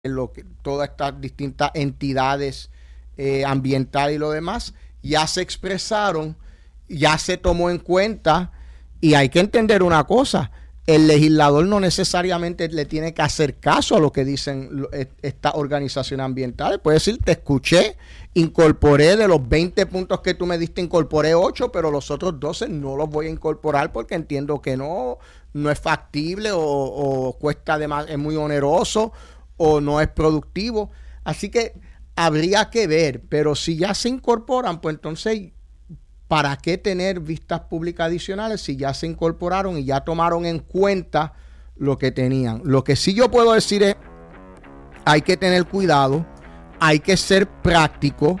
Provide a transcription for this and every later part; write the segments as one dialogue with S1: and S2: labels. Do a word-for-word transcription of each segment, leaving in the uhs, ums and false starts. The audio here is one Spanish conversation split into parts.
S1: lo que, todas estas distintas entidades eh, ambientales y lo demás, ya se expresaron, ya se tomó en cuenta, y hay que entender una cosa: el legislador no necesariamente le tiene que hacer caso a lo que dicen estas organizaciones ambientales. Puede decir, te escuché, incorporé de los veinte puntos que tú me diste, incorporé ocho, pero los otros doce no los voy a incorporar porque entiendo que no, no es factible o, o cuesta además, es muy oneroso o no es productivo. Así que habría que ver, pero si ya se incorporan, pues entonces, ¿para qué tener vistas públicas adicionales si ya se incorporaron y ya tomaron en cuenta lo que tenían? Lo que sí yo puedo decir es, hay que tener cuidado, hay que ser práctico.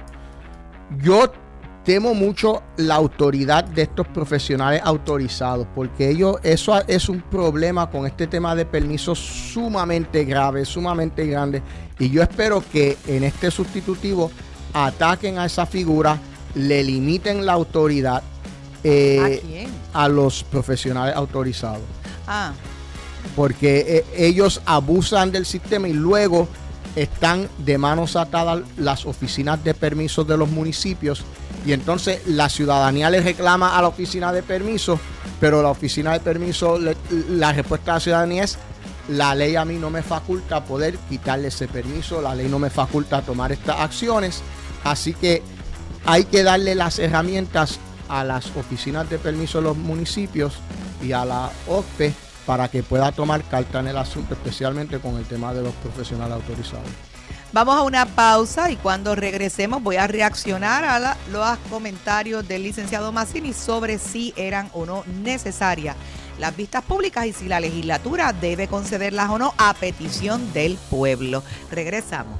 S1: Yo temo mucho la autoridad de estos profesionales autorizados, porque ellos, eso es un problema con este tema de permisos sumamente grave, sumamente grande, y yo espero que en este sustitutivo ataquen a esa figura, le limiten la autoridad eh,
S2: ¿A quién?
S1: A los profesionales autorizados.
S2: Ah.
S1: Porque eh, ellos abusan del sistema y luego están de manos atadas las oficinas de permisos de los municipios, y entonces la ciudadanía le reclama a la oficina de permisos, pero la oficina de permisos, le, la respuesta de la ciudadanía es: la ley a mí no me faculta poder quitarle ese permiso, la ley no me faculta tomar estas acciones. Así que hay que darle las herramientas a las oficinas de permiso de los municipios y a la O C P E para que pueda tomar carta en el asunto, especialmente con el tema de los profesionales autorizados.
S2: Vamos a una pausa y cuando regresemos voy a reaccionar a la, los comentarios del licenciado Mazzini sobre si eran o no necesarias las vistas públicas y si la legislatura debe concederlas o no a petición del pueblo. Regresamos.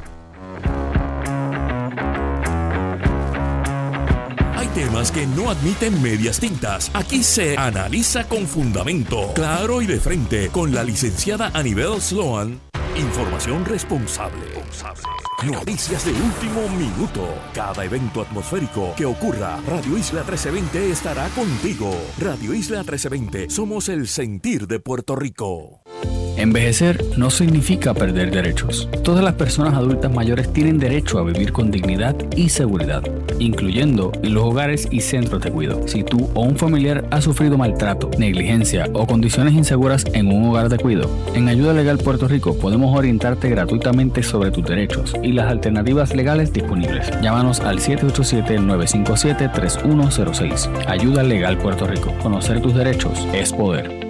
S3: Hay temas que no admiten medias tintas. Aquí se analiza con fundamento, claro y de frente, con la licenciada Anibel Sloan. Información responsable. Noticias de último minuto. Cada evento atmosférico que ocurra, Radio Isla trece veinte estará contigo. Radio Isla trece veinte, somos el sentir de Puerto Rico.
S4: Envejecer no significa perder derechos. Todas las personas adultas mayores tienen derecho a vivir con dignidad y seguridad, incluyendo en los hogares y centros de cuidado. Si tú o un familiar ha sufrido maltrato, negligencia o condiciones inseguras en un hogar de cuidado, en Ayuda Legal Puerto Rico podemos orientarte gratuitamente sobre tus derechos y las alternativas legales disponibles. Llámanos al siete ocho siete, nueve cinco siete, tres uno cero seis. Ayuda Legal Puerto Rico. Conocer tus derechos es poder.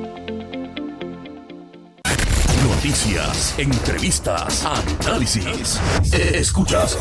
S3: Noticias, entrevistas, análisis. Escuchas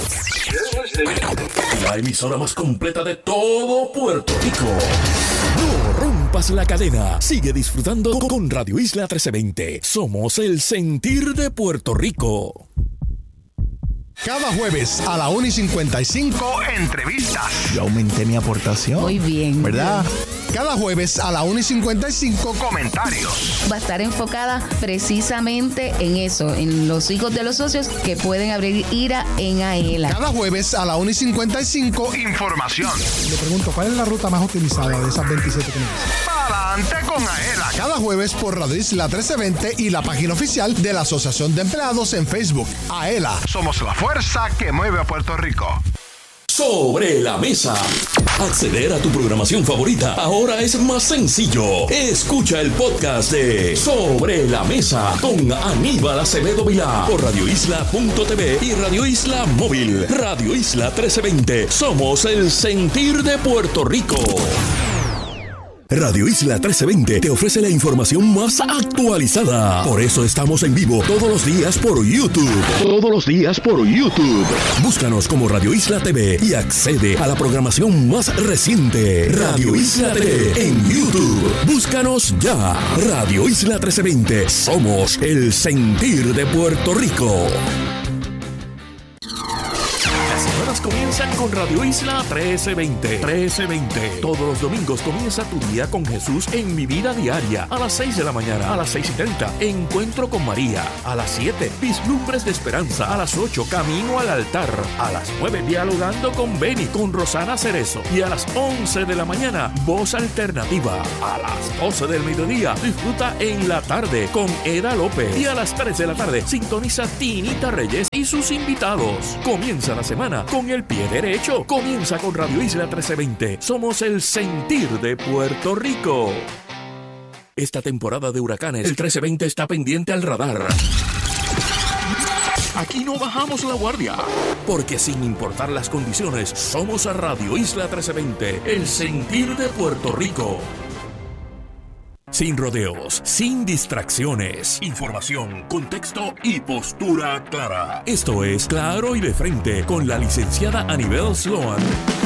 S3: la emisora más completa de todo Puerto Rico. No rompas la cadena. Sigue disfrutando con Radio Isla trece veinte. Somos el sentir de Puerto Rico.
S5: Cada jueves a la una y cincuenta y cinco, entrevistas. Yo aumenté mi aportación.
S6: Muy bien.
S5: ¿Verdad? Cada jueves a la una y cincuenta y cinco, comentarios.
S6: Va a estar enfocada precisamente en eso, en los hijos de los socios que pueden abrir ira en AELA.
S5: Cada jueves a la una y cincuenta y cinco, información.
S7: Le pregunto, ¿cuál es la ruta más optimizada de esas veintisiete que me dicen?
S5: Pa'lante con AELA. Cada jueves por Radio Isla trece veinte y la página oficial de la Asociación de Empleados en Facebook. AELA, somos la fuerza que mueve a Puerto Rico.
S3: Sobre la mesa. Acceder a tu programación favorita ahora es más sencillo. Escucha el podcast de Sobre la Mesa con Aníbal Acevedo Vilá por radio isla punto t v y Radio Isla Móvil. Radio Isla trece veinte. Somos el sentir de Puerto Rico. Radio Isla trece veinte te ofrece la información más actualizada. Por eso estamos en vivo todos los días por YouTube. Todos los días por YouTube. Búscanos como Radio Isla T V y accede a la programación más reciente. Radio Isla T V en YouTube. Búscanos ya. Radio Isla trece veinte. Somos el sentir de Puerto Rico. mañanas comienzan con Radio Isla trece veinte. trece veinte. Todos los domingos comienza tu día con Jesús en Mi Vida Diaria. A las seis de la mañana, a las seis y treinta, Encuentro con María. A las siete, Vislumbres de Esperanza. A las ocho, Camino al Altar. A las nueve, Dialogando con Beni, con Rosana Cerezo. Y a las once de la mañana, Voz Alternativa. A las doce del mediodía, disfruta En la Tarde con Eda López. Y a las tres de la tarde, sintoniza Tinita Reyes y sus invitados. Comienza la semana con el pie derecho. Comienza con Radio Isla trece veinte. Somos el sentir de Puerto Rico. Esta temporada de huracanes, el trece veinte está pendiente al radar. Aquí no bajamos la guardia, porque sin importar las condiciones, somos a Radio Isla trece veinte, el sentir de Puerto Rico. Sin rodeos, sin distracciones, información, contexto y postura clara. Esto es Claro y de Frente con la licenciada Anibel Sloan.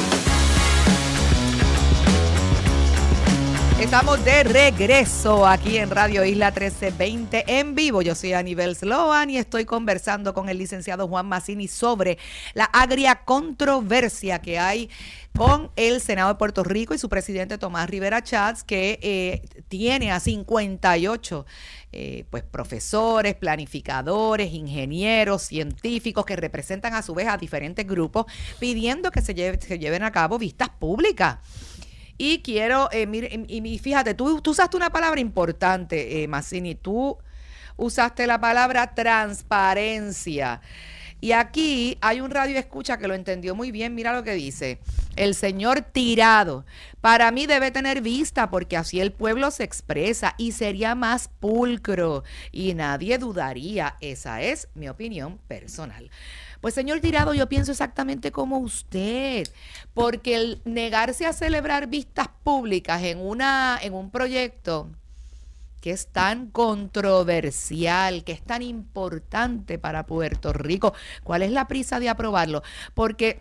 S2: Estamos de regreso aquí en Radio Isla trece veinte en vivo. Yo soy Anibel Sloan y estoy conversando con el licenciado Juan Mazzini sobre la agria controversia que hay con el Senado de Puerto Rico y su presidente Tomás Rivera Chats, que eh, tiene a cincuenta y ocho eh, pues, profesores, planificadores, ingenieros, científicos que representan a su vez a diferentes grupos pidiendo que se, lleve, se lleven a cabo vistas públicas. Y quiero, eh, mire, y, y fíjate, tú, tú usaste una palabra importante, eh, Mazzini, tú usaste la palabra transparencia. Y aquí hay un radio escucha que lo entendió muy bien, mira lo que dice, el señor Tirado, para mí debe tener vista porque así el pueblo se expresa y sería más pulcro y nadie dudaría, esa es mi opinión personal. Pues señor Tirado, yo pienso exactamente como usted, porque el negarse a celebrar vistas públicas en una en un proyecto que es tan controversial, que es tan importante para Puerto Rico, ¿cuál es la prisa de aprobarlo? Porque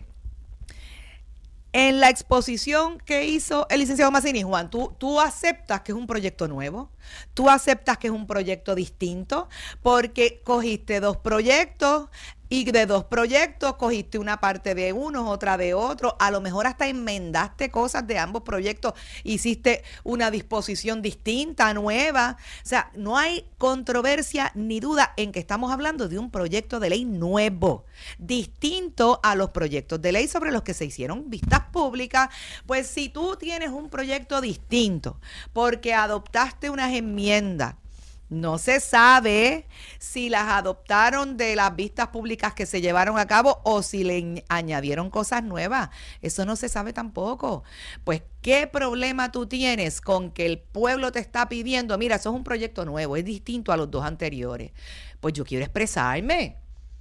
S2: en la exposición que hizo el licenciado Mazzini, Juan, ¿tú, tú aceptas que es un proyecto nuevo, tú aceptas que es un proyecto distinto, porque cogiste dos proyectos y de dos proyectos cogiste una parte de uno, otra de otro, a lo mejor hasta enmendaste cosas de ambos proyectos, hiciste una disposición distinta, nueva. O sea, no hay controversia ni duda en que estamos hablando de un proyecto de ley nuevo, distinto a los proyectos de ley sobre los que se hicieron vistas públicas. Pues si tú tienes un proyecto distinto porque adoptaste unas enmiendas, no se sabe si las adoptaron de las vistas públicas que se llevaron a cabo o si le añadieron cosas nuevas. Eso no se sabe tampoco. Pues, ¿qué problema tú tienes con que el pueblo te está pidiendo? Mira, eso es un proyecto nuevo, es distinto a los dos anteriores. Pues yo quiero expresarme.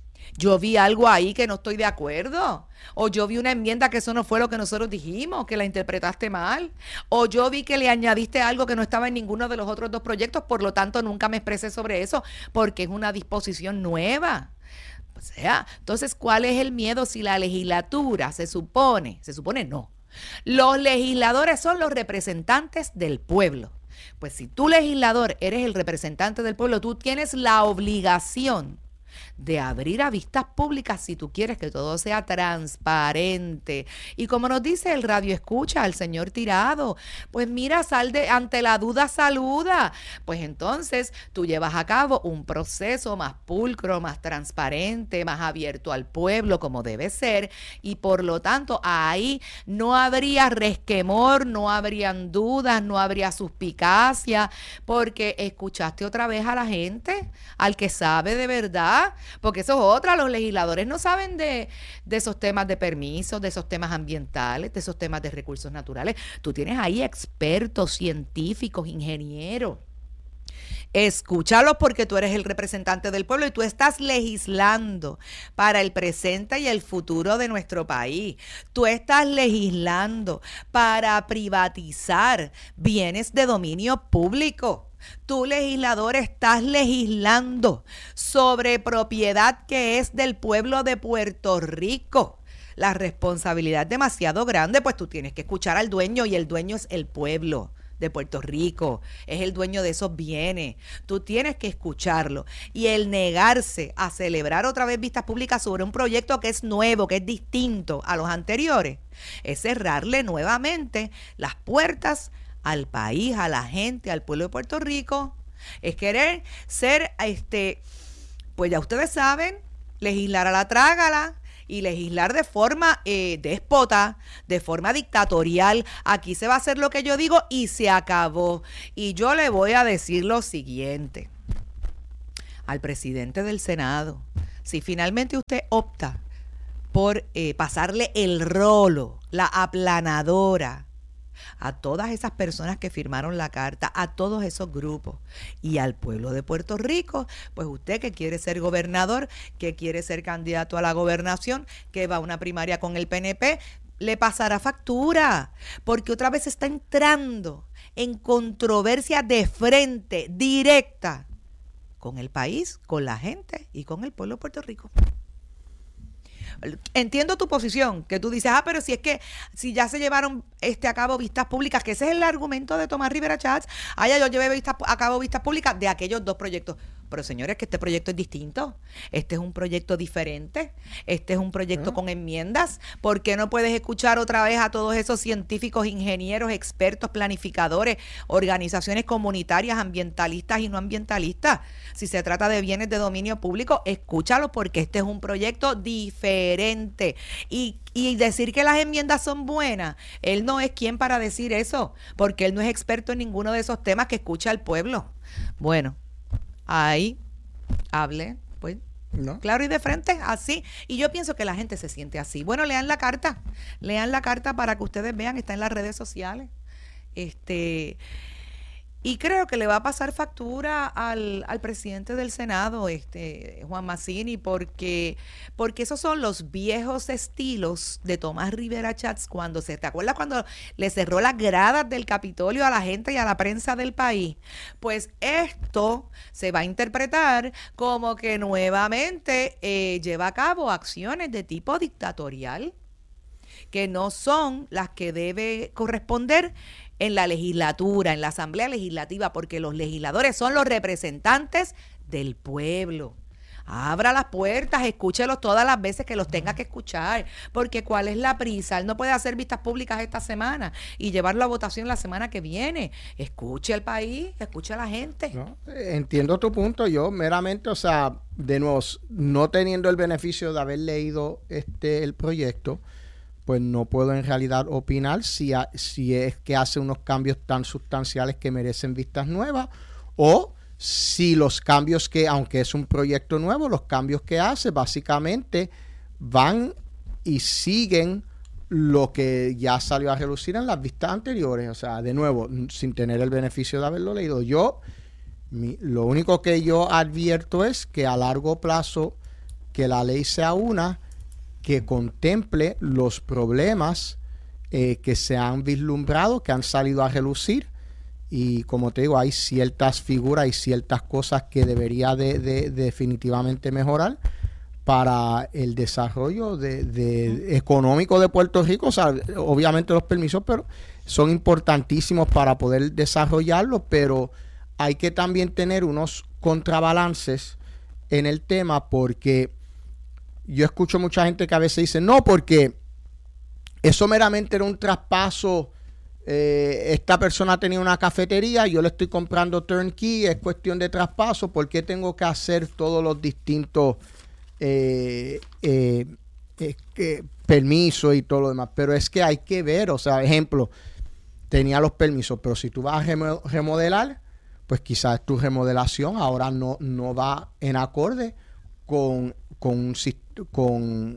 S2: Yo vi algo ahí que no estoy de acuerdo, o yo vi una enmienda que eso no fue lo que nosotros dijimos, que la interpretaste mal, o yo vi que le añadiste algo que no estaba en ninguno de los otros dos proyectos, por lo tanto nunca me expresé sobre eso, porque es una disposición nueva. O sea, entonces, ¿cuál es el miedo si la legislatura se supone, se supone no, los legisladores son los representantes del pueblo? Pues si tú, legislador, eres el representante del pueblo, tú tienes la obligación de abrir a vistas públicas si tú quieres que todo sea transparente. Y como nos dice el radio escucha, el señor Tirado, pues mira, sal de, ante la duda saluda. Pues entonces tú llevas a cabo un proceso más pulcro, más transparente, más abierto al pueblo como debe ser, y por lo tanto ahí no habría resquemor, no habrían dudas, no habría suspicacia, porque escuchaste otra vez a la gente, al que sabe de verdad. Porque eso es otra, los legisladores no saben de, de esos temas de permisos, de esos temas ambientales, de esos temas de recursos naturales. Tú tienes ahí expertos, científicos, ingenieros. Escúchalos porque tú eres el representante del pueblo y tú estás legislando para el presente y el futuro de nuestro país. Tú estás legislando para privatizar bienes de dominio público. Tú, legislador, estás legislando sobre propiedad que es del pueblo de Puerto Rico. La responsabilidad es demasiado grande, pues tú tienes que escuchar al dueño y el dueño es el pueblo de Puerto Rico, es el dueño de esos bienes. Tú tienes que escucharlo. Y el negarse a celebrar otra vez vistas públicas sobre un proyecto que es nuevo, que es distinto a los anteriores, es cerrarle nuevamente las puertas al país, a la gente, al pueblo de Puerto Rico. Es querer ser, este, pues ya ustedes saben, legislar a la trágala y legislar de forma eh, déspota, de forma dictatorial. Aquí se va a hacer lo que yo digo y se acabó. Y yo le voy a decir lo siguiente al presidente del Senado: si finalmente usted opta por eh, pasarle el rolo, la aplanadora, a todas esas personas que firmaron la carta, a todos esos grupos y al pueblo de Puerto Rico, pues usted que quiere ser gobernador, que quiere ser candidato a la gobernación, que va a una primaria con el P N P, le pasará factura, porque otra vez está entrando en controversia de frente, directa, con el país, con la gente y con el pueblo de Puerto Rico. Entiendo tu posición, que tú dices, ah, pero si es que si ya se llevaron este a cabo vistas públicas, que ese es el argumento de Tomás Rivera Chats, ah, ya yo llevé vistas, a cabo vistas públicas de aquellos dos proyectos. Pero señores, que este proyecto es distinto, este es un proyecto diferente, este es un proyecto ¿Eh? con enmiendas. ¿Por qué no puedes escuchar otra vez a todos esos científicos, ingenieros, expertos, planificadores, organizaciones comunitarias, ambientalistas y no ambientalistas? Si se trata de bienes de dominio público, escúchalo, porque este es un proyecto diferente. Y Y decir que las enmiendas son buenas, él no es quien para decir eso, porque él no es experto en ninguno de esos temas que escucha el pueblo. Bueno, ahí hable, pues, ¿no? Claro y de frente, así. Y yo pienso que la gente se siente así. Bueno, lean la carta, lean la carta para que ustedes vean, está en las redes sociales. Este... Y creo que le va a pasar factura al, al presidente del Senado, este Juan Mazzini, porque, porque esos son los viejos estilos de Tomás Rivera Chats cuando se, ¿te acuerdas cuando le cerró las gradas del Capitolio a la gente y a la prensa del país? Pues esto se va a interpretar como que nuevamente eh, lleva a cabo acciones de tipo dictatorial, que no son las que debe corresponder en la legislatura, en la Asamblea Legislativa, porque los legisladores son los representantes del pueblo. Abra las puertas, escúchelos todas las veces que los tenga que escuchar, porque ¿cuál es la prisa? Él no puede hacer vistas públicas esta semana y llevarlo a votación la semana que viene. Escuche al país, escuche a la gente.
S1: No, entiendo tu punto. Yo meramente, o sea, de nuevo, no teniendo el beneficio de haber leído este el proyecto, pues no puedo en realidad opinar si, a, si es que hace unos cambios tan sustanciales que merecen vistas nuevas, o si los cambios que, aunque es un proyecto nuevo, los cambios que hace básicamente van y siguen lo que ya salió a relucir en las vistas anteriores. O sea, de nuevo, sin tener el beneficio de haberlo leído. Yo, mi, lo único que yo advierto es que a largo plazo que la ley sea una que contemple los problemas eh, que se han vislumbrado, que han salido a relucir, y como te digo, hay ciertas figuras y ciertas cosas que debería de, de, de definitivamente mejorar para el desarrollo de, de económico de Puerto Rico. O sea, obviamente los permisos, pero son importantísimos para poder desarrollarlo, pero hay que también tener unos contrabalances en el tema, porque yo escucho mucha gente que a veces dice, no, porque eso meramente era un traspaso, eh, esta persona tenía una cafetería, yo le estoy comprando turnkey, es cuestión de traspaso, ¿por qué tengo que hacer todos los distintos eh, eh, eh, eh, permisos y todo lo demás? Pero es que hay que ver, o sea, ejemplo, tenía los permisos, pero si tú vas a remodelar, pues quizás tu remodelación ahora no, no va en acorde con, con, con,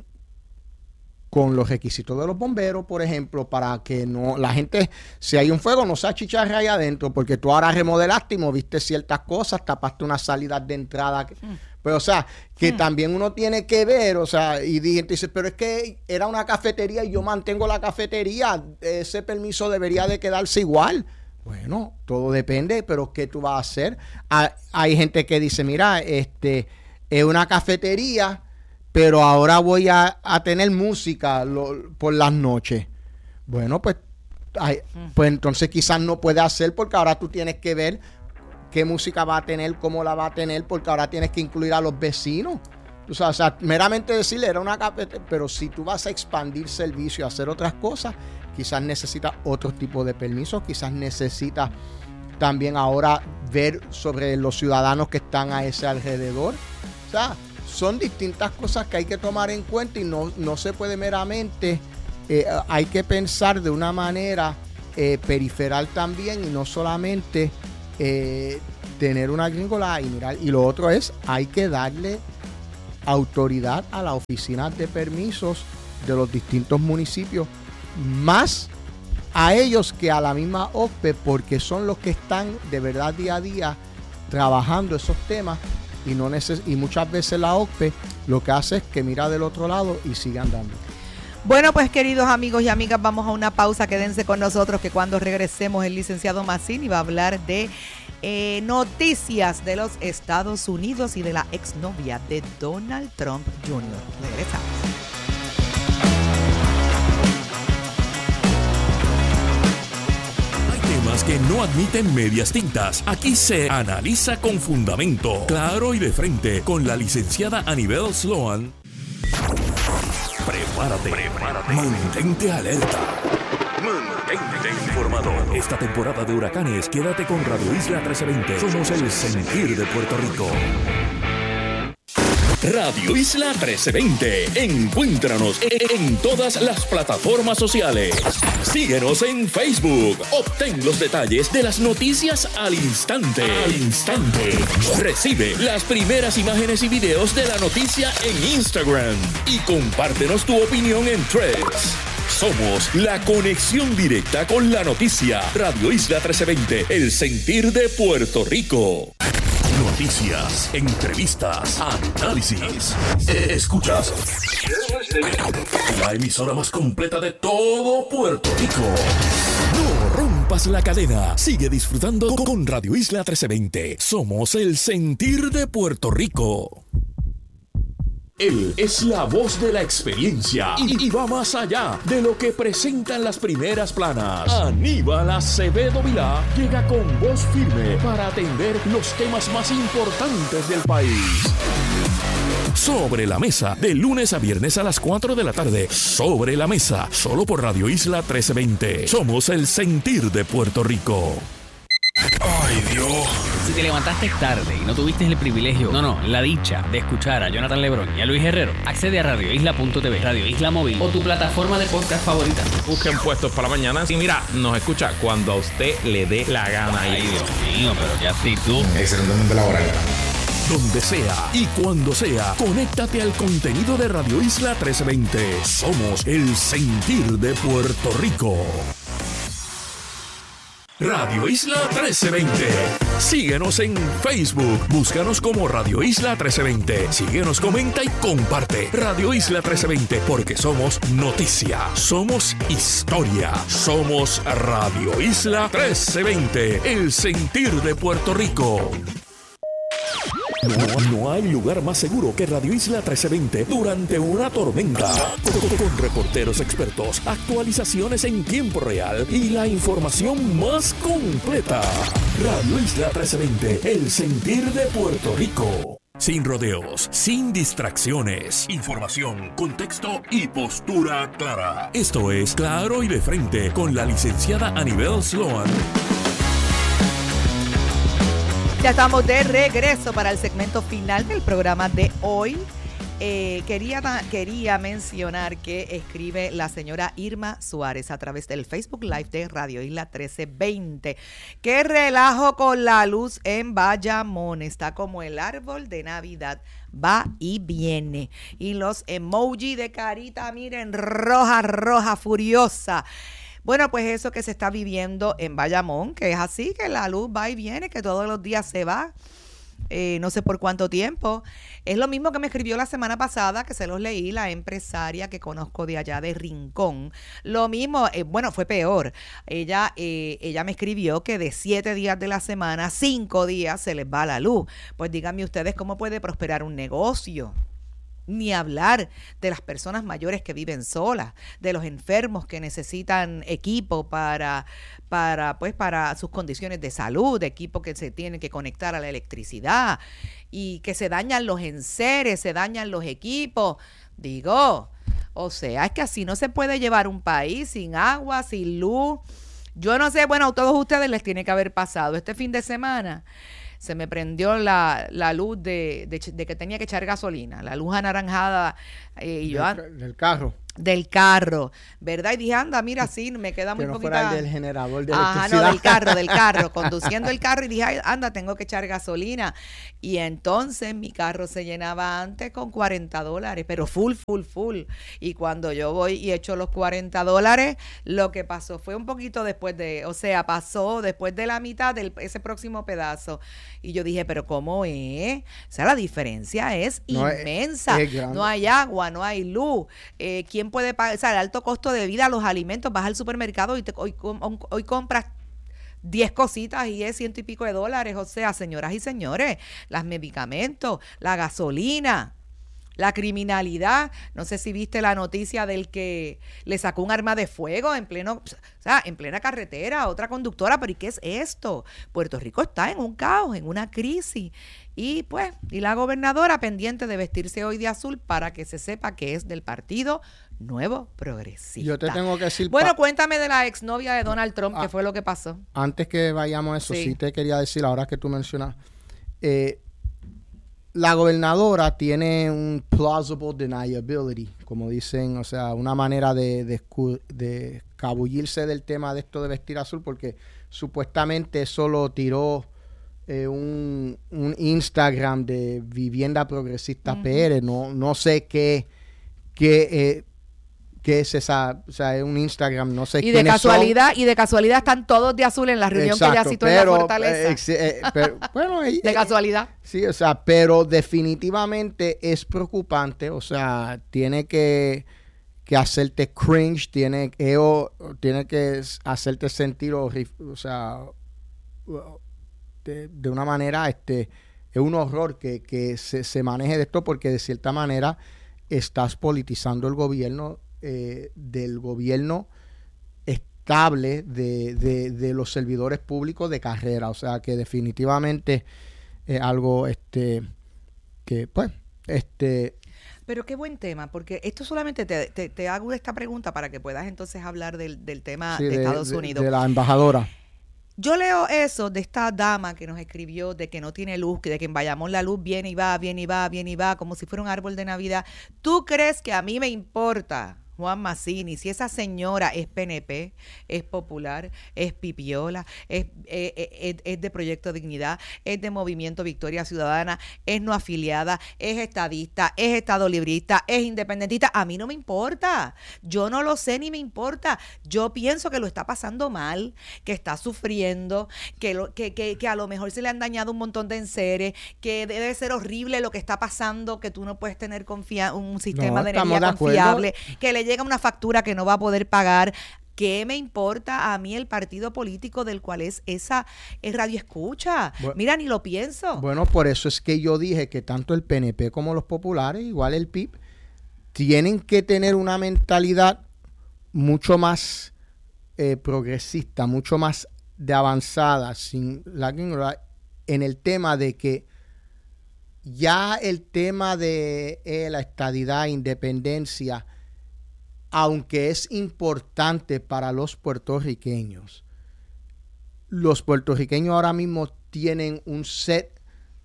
S1: con los requisitos de los bomberos, por ejemplo, para que no la gente, si hay un fuego, no se achicharre ahí adentro, porque tú ahora remodelaste y moviste ciertas cosas, tapaste una salida de entrada. Mm. Pues, o sea, que mm. también uno tiene que ver, o sea, y gente dice, pero es que era una cafetería y yo mantengo la cafetería, ese permiso debería de quedarse igual. Bueno, todo depende, pero ¿qué tú vas a hacer? Hay, hay gente que dice, mira, este es una cafetería, pero ahora voy a, a tener música lo, por las noches. Bueno, pues ay, pues entonces quizás no puede hacer, porque ahora tú tienes que ver qué música va a tener, cómo la va a tener, porque ahora tienes que incluir a los vecinos. O sea, o sea meramente decirle era una capeta, pero si tú vas a expandir servicio, a hacer otras cosas, quizás necesitas otro tipo de permisos, quizás necesitas también ahora ver sobre los ciudadanos que están a ese alrededor. O sea, son distintas cosas que hay que tomar en cuenta y no, no se puede meramente, eh, hay que pensar de una manera eh, periferal también y no solamente eh, tener una gringola y mirar. Y lo otro es, hay que darle autoridad a las oficinas de permisos de los distintos municipios, más a ellos que a la misma O C P E, porque son los que están de verdad día a día trabajando esos temas y no neces- y muchas veces la O C P E lo que hace es que mira del otro lado y sigue andando.
S2: Bueno, pues queridos amigos y amigas, vamos a una pausa, quédense con nosotros que cuando regresemos el licenciado Mazzini va a hablar de eh, noticias de los Estados Unidos y de la exnovia de Donald Trump junior Regresamos.
S3: Temas que no admiten medias tintas. Aquí se analiza con fundamento, claro y de frente, con la licenciada Anibel Sloan. Prepárate, prepárate. Mantente alerta. Mantente informado. Esta temporada de huracanes, quédate con Radio Isla trece veinte. Somos el sentir de Puerto Rico. Radio Isla trece veinte. Encuéntranos en todas las plataformas sociales. Síguenos en Facebook. Obtén los detalles de las noticias al instante. Al instante. Recibe las primeras imágenes y videos de la noticia en Instagram. Y compártenos tu opinión en Threads. Somos la conexión directa con la noticia. Radio Isla trece veinte. El sentir de Puerto Rico. Noticias, entrevistas, análisis. Escuchas la emisora más completa de todo Puerto Rico. No rompas la cadena. Sigue disfrutando con Radio Isla trece veinte. Somos el sentir de Puerto Rico. Él es la voz de la experiencia y, y va más allá de lo que presentan las primeras planas. Aníbal Acevedo Vilá llega con voz firme para atender los temas más importantes del país. Sobre la Mesa, de lunes a viernes a las cuatro de la tarde. Sobre la Mesa, solo por Radio Isla trece veinte. Somos el sentir de Puerto Rico.
S4: ¡Ay, Dios! Si te levantaste tarde y no tuviste el privilegio, no, no, la dicha de escuchar a Jonathan Lebrón y a Luis Herrero, accede a radio isla punto t v, Radio Isla Móvil o tu plataforma de podcast favorita.
S8: Busquen Puestos para la Mañana y mira, nos escucha cuando a usted le dé la gana.
S4: Ay, Dios mío, pero ya sí tú.
S9: Excelentemente laboral.
S3: Donde sea y cuando sea, conéctate al contenido de Radio Isla trece veinte. Somos el sentir de Puerto Rico. Radio Isla trece veinte. Síguenos en Facebook. Búscanos como Radio Isla trece veinte. Síguenos, comenta y comparte. Radio Isla trece veinte, porque somos noticia, somos historia, somos Radio Isla trece veinte, el sentir de Puerto Rico. No, no hay lugar más seguro que Radio Isla trece veinte durante una tormenta. Con, con reporteros expertos, actualizaciones en tiempo real y la información más completa. Radio Isla trece veinte, el sentir de Puerto Rico. Sin rodeos, sin distracciones. Información, contexto y postura clara. Esto es Claro y de Frente con la licenciada Anibel Sloan.
S2: Ya estamos de regreso para el segmento final del programa de hoy. Eh, quería, quería mencionar que escribe la señora Irma Suárez a través del Facebook Live de Radio Isla trece veinte. Qué relajo con la luz en Bayamón. Está como el árbol de Navidad. Va y viene. Y los emoji de carita, miren, roja, roja, furiosa. Bueno, pues eso que se está viviendo en Bayamón, que es así, que la luz va y viene, que todos los días se va, eh, no sé por cuánto tiempo. Es lo mismo que me escribió la semana pasada, que se los leí, la empresaria que conozco de allá de Rincón. Lo mismo, eh, bueno, fue peor. Ella, eh, ella me escribió que de siete días de la semana, cinco días se les va la luz. Pues díganme ustedes cómo puede prosperar un negocio. Ni hablar de las personas mayores que viven solas, de los enfermos que necesitan equipo para, para, pues, para sus condiciones de salud, equipo que se tienen que conectar a la electricidad y que se dañan los enseres, se dañan los equipos. Digo, o sea, es que así no se puede llevar un país sin agua, sin luz. Yo no sé, bueno, a todos ustedes les tiene que haber pasado. Este fin de semana se me prendió la, la luz de, de, de que tenía que echar gasolina, la luz anaranjada. Eh, y yo,
S1: del, del carro.
S2: Del carro, ¿verdad? Y dije, anda, mira, sí, me queda muy
S1: que no
S2: poquita.
S1: Fuera el del generador de
S2: Ajá,
S1: electricidad.
S2: no, del carro, del carro, conduciendo el carro y dije, ay, anda, tengo que echar gasolina. Y entonces mi carro se llenaba antes con cuarenta dólares, pero full, full, full. Y cuando yo voy y echo los cuarenta dólares, lo que pasó fue un poquito después de, o sea, pasó después de la mitad de ese próximo pedazo. Y yo dije, pero ¿cómo es? O sea, la diferencia es no, inmensa. Es, es no hay agua, no hay luz. Eh, ¿Quién puede pagar? O sea, el alto costo de vida, los alimentos, vas al supermercado y te, hoy, hoy compras diez cositas y es ciento y pico de dólares. O sea, señoras y señores, los medicamentos, la gasolina, la criminalidad. No sé si viste la noticia del que le sacó un arma de fuego en pleno, o sea, en plena carretera a otra conductora. Pero ¿y qué es esto? Puerto Rico está en un caos, en una crisis. Y pues, y la gobernadora pendiente de vestirse hoy de azul para que se sepa que es del Partido Nuevo Progresista.
S1: Yo te tengo que decir...
S2: Bueno,
S1: pa-
S2: cuéntame de la exnovia de Donald Trump,
S1: ah,
S2: ¿qué fue lo que pasó?
S1: Antes que vayamos a eso,
S2: sí,
S1: sí te quería decir, ahora que tú mencionas, eh, la gobernadora tiene un plausible deniability, como dicen, o sea, una manera de, de, de escabullirse del tema de esto de vestir azul, porque supuestamente eso lo tiró eh, un, un Instagram de Vivienda Progresista uh-huh. P R, no, no sé qué, qué, eh, qué es esa, o sea, es un Instagram, no sé
S2: y de casualidad son. Y de casualidad están todos de azul en la reunión. Exacto, que ella citó pero, en la Fortaleza. Eh, eh, pero, bueno, de eh, casualidad.
S1: Sí, o sea, pero definitivamente es preocupante, o sea, tiene que, que hacerte cringe, tiene, eh, tiene que hacerte sentir, o, o sea, de, de una manera, este, es un horror que, que se, se maneje de esto, porque de cierta manera estás politizando el gobierno, eh, del gobierno estable de, de, de los servidores públicos de carrera, o sea, que definitivamente es algo, este, que pues, este...
S2: Pero qué buen tema, porque esto solamente te, te, te hago esta pregunta para que puedas entonces hablar del, del tema sí, de, de Estados
S1: de,
S2: Unidos.
S1: De la embajadora.
S2: Yo leo eso de esta dama que nos escribió de que no tiene luz, que de que en Bayamón la luz viene y va, viene y va, viene y va, como si fuera un árbol de Navidad. ¿Tú crees que a mí me importa, Juan Mazzini, si esa señora es P N P, es popular, es pipiola, es, es, es, es de Proyecto Dignidad, es de Movimiento Victoria Ciudadana, es no afiliada, es estadista, es estadolibrista, es independentista? A mí no me importa, yo no lo sé ni me importa. Yo pienso que lo está pasando mal, que está sufriendo, que, lo, que, que, que a lo mejor se le han dañado un montón de enseres, que debe ser horrible lo que está pasando, que tú no puedes tener confia- un sistema no, de energía de confiable, que le llega una factura que no va a poder pagar. ¿Qué me importa a mí el partido político del cual es esa es radio escucha? Bueno, mira, ni lo pienso.
S1: Bueno, por eso es que yo dije que tanto el P N P como los populares, igual el P I B, tienen que tener una mentalidad mucho más eh, progresista, mucho más de avanzada, sin la, en el tema de que ya el tema de eh, la estadidad, independencia, aunque es importante para los puertorriqueños, los puertorriqueños ahora mismo tienen un set,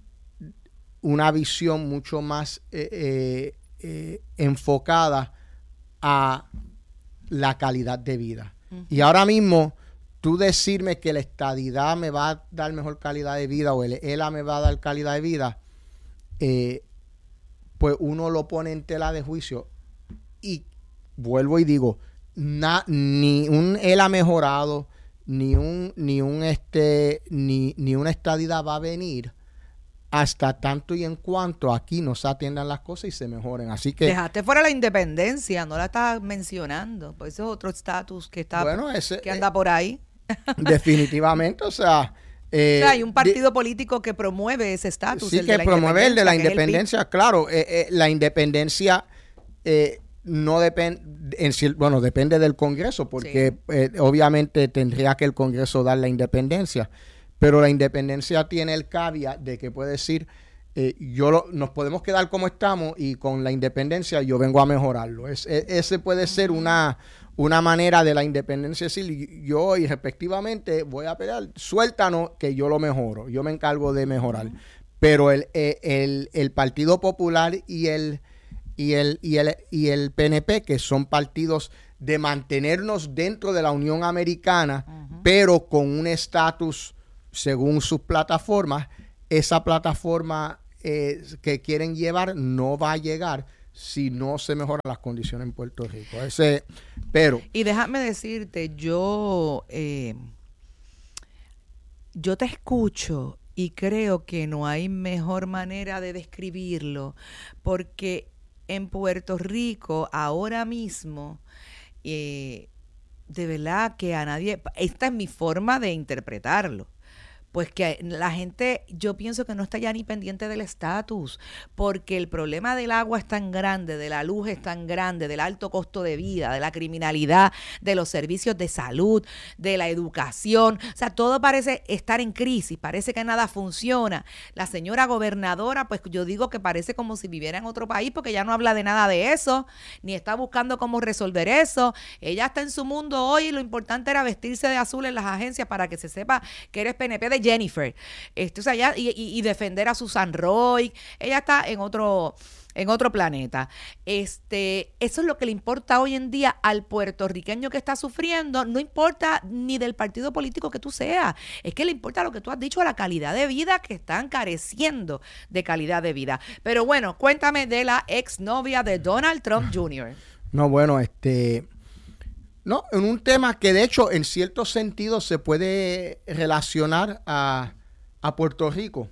S1: una visión mucho más eh, eh, eh, enfocada a la calidad de vida. Uh-huh. Y ahora mismo, tú decirme que la estadidad me va a dar mejor calidad de vida o el E L A me va a dar calidad de vida, eh, pues uno lo pone en tela de juicio. Y vuelvo y digo, na, ni un E L A mejorado, ni un, ni un este, ni, ni una estadidad va a venir hasta tanto y en cuanto aquí no se atiendan las cosas y se mejoren. Así que
S2: dejaste fuera la independencia, no la estás mencionando, pues eso es otro estatus que está,
S1: bueno, ese,
S2: que anda por ahí.
S1: Definitivamente, o sea, Eh,
S2: o sea, hay un partido
S1: de,
S2: político que promueve ese estatus.
S1: Sí, que promueve el de la independencia, claro. Eh, eh, la independencia eh, no depende, bueno, depende del Congreso, porque sí. eh, obviamente tendría que el Congreso dar la independencia, pero la independencia tiene el caveat de que puede decir, eh, yo lo, nos podemos quedar como estamos y con la independencia yo vengo a mejorarlo. Es, es, ese puede ser una, una manera de la independencia decir, yo y respectivamente voy a pelear, suéltanos que yo lo mejoro, yo me encargo de mejorar. Uh-huh. Pero el, el, el, el Partido Popular y el Y el, y, el, y el P N P, que son partidos de mantenernos dentro de la Unión Americana, uh-huh. pero con un estatus según sus plataformas, esa plataforma eh, que quieren llevar no va a llegar si no se mejoran las condiciones en Puerto Rico. Ese, pero
S2: y déjame decirte, yo, eh, yo te escucho y creo que no hay mejor manera de describirlo, porque en Puerto Rico, ahora mismo, eh, de verdad que a nadie, esta es mi forma de interpretarlo, pues que la gente, yo pienso que no está ya ni pendiente del estatus, porque el problema del agua es tan grande, de la luz es tan grande, del alto costo de vida, de la criminalidad, de los servicios de salud, de la educación, o sea, todo parece estar en crisis, parece que nada funciona. La señora gobernadora, pues yo digo que parece como si viviera en otro país, porque ya no habla de nada de eso, ni está buscando cómo resolver eso. Ella está en su mundo hoy y lo importante era vestirse de azul en las agencias para que se sepa que eres P N P de Jennifer, este, o sea, ya, y, y, y defender a Susan Roy. Ella está en otro, en otro planeta. Este, eso es lo que le importa hoy en día al puertorriqueño que está sufriendo. No importa ni del partido político que tú seas, es que le importa lo que tú has dicho, a la calidad de vida, que están careciendo de calidad de vida. Pero bueno, cuéntame de la exnovia de Donald Trump junior
S1: No, bueno, este... No, en un tema que de hecho en cierto sentido se puede relacionar a, a Puerto Rico,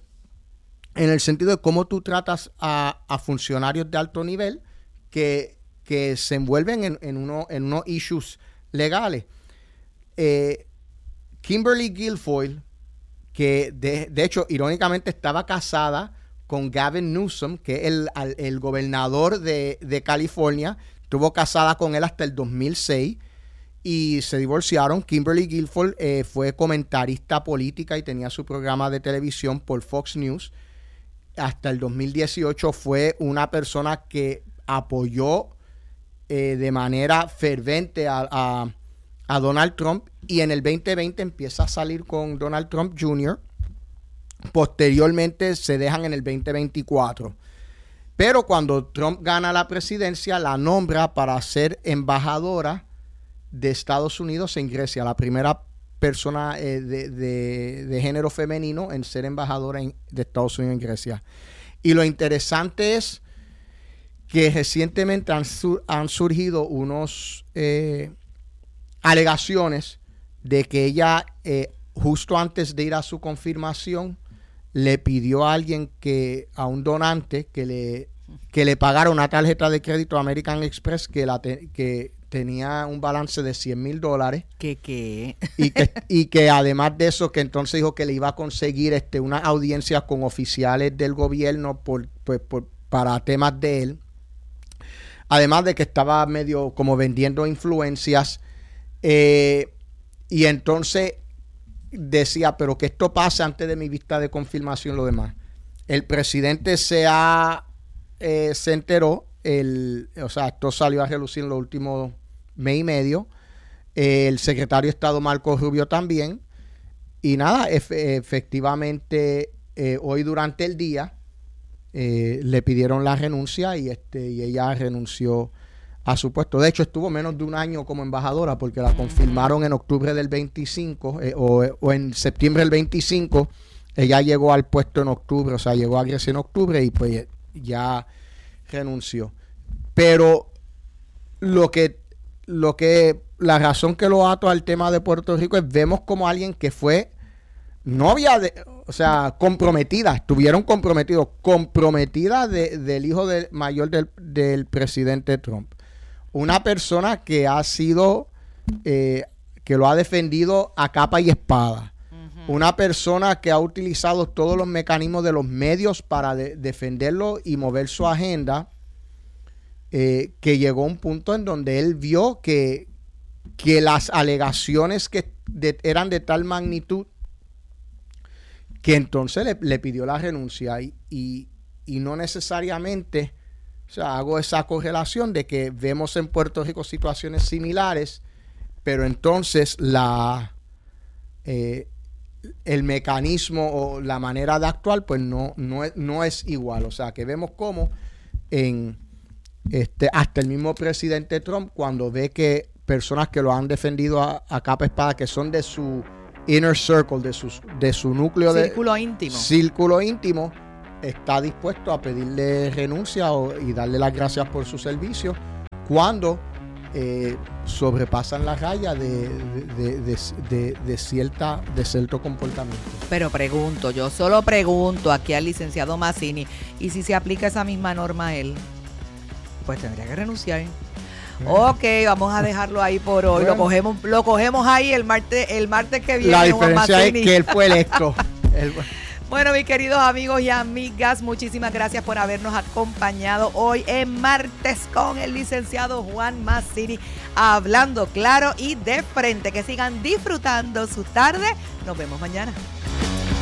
S1: en el sentido de cómo tú tratas a, a funcionarios de alto nivel que, que se envuelven en, en, uno, en unos issues legales. Eh, Kimberly Guilfoyle, que de, de hecho irónicamente estaba casada con Gavin Newsom, que es el, el gobernador de, de California, estuvo casada con él hasta el dos mil seis, y se divorciaron. Kimberly Guilfoyle eh, fue comentarista política y tenía su programa de televisión por Fox News. Hasta el dos mil dieciocho fue una persona que apoyó eh, de manera fervente a, a, a Donald Trump, y en el veinte veinte empieza a salir con Donald Trump junior Posteriormente se dejan en el veinte veinticuatro. Pero cuando Trump gana la presidencia, la nombra para ser embajadora de Estados Unidos en Grecia, la primera persona eh, de, de, de género femenino en ser embajadora en, de Estados Unidos en Grecia. Y lo interesante es que recientemente han, sur, han surgido unos eh, alegaciones de que ella, eh, justo antes de ir a su confirmación, le pidió a alguien, que a un donante, que le, que le pagara una tarjeta de crédito American Express que la te, que tenía un balance de cien mil dólares.
S2: ¿Qué qué?
S1: Y que, y que además de eso, que entonces dijo que le iba a conseguir este, una audiencia con oficiales del gobierno por, pues, por, para temas de él. Además de que estaba medio como vendiendo influencias. Eh, y entonces decía, pero que esto pase antes de mi vista de confirmación, lo demás. El presidente se, ha, eh, se enteró. El, o sea, esto salió a relucir en los últimos mes y medio. Eh, el secretario de Estado Marco Rubio también. Y nada, ef efectivamente, eh, hoy durante el día eh, le pidieron la renuncia y, este, y ella renunció a su puesto. De hecho, estuvo menos de un año como embajadora, porque la confirmaron en octubre del veinticinco eh, o, o en septiembre del veinticinco. Ella llegó al puesto en octubre, o sea, llegó a Grecia en octubre y pues ya renunció. Pero lo que, lo que, la razón que lo ato al tema de Puerto Rico es, vemos como alguien que fue novia de, o sea, comprometida, estuvieron comprometidos, comprometida de, del hijo de, mayor del, del presidente Trump. Una persona que ha sido, eh, que lo ha defendido a capa y espada. Uh-huh. una persona que ha utilizado todos los mecanismos de los medios para de, defenderlo y mover su agenda, eh, que llegó a un punto en donde él vio que, que las alegaciones que de, eran de tal magnitud que entonces le, le pidió la renuncia y, y, y no necesariamente, o sea, hago esa correlación de que vemos en Puerto Rico situaciones similares, pero entonces la eh, el mecanismo o la manera de actuar pues no, no, es, no es igual. O sea, que vemos como en este hasta el mismo presidente Trump, cuando ve que personas que lo han defendido a, a capa espada, que son de su inner circle, de, sus, de su núcleo
S2: círculo
S1: de
S2: íntimo.
S1: círculo íntimo, está dispuesto a pedirle renuncia o, y darle las gracias por su servicio cuando eh, sobrepasan la raya de, de, de, de, de, cierta, de cierto comportamiento.
S2: Pero pregunto, yo solo pregunto aquí al licenciado Mazzini, ¿y si se aplica esa misma norma a él? Pues tendría que renunciar. Ok, vamos a dejarlo ahí por hoy. Bueno, lo cogemos, lo cogemos ahí el martes, el martes que viene.
S1: La diferencia es que él fue electo. él...
S2: Bueno, mis queridos amigos y amigas, muchísimas gracias por habernos acompañado hoy en Martes con el licenciado Juan Mazzini, hablando claro y de frente. Que sigan disfrutando su tarde. Nos vemos mañana.